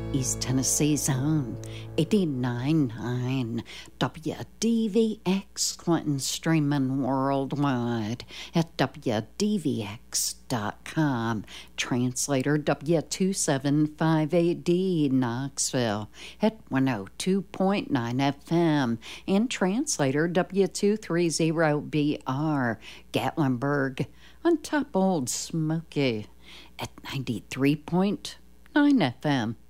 East Tennessee's own 89.9 WDVX, Clinton, streaming worldwide at WDVX.com. Translator W2758D, Knoxville at 102.9 FM. And translator W230BR, Gatlinburg on top Old Smoky at 93.9 FM.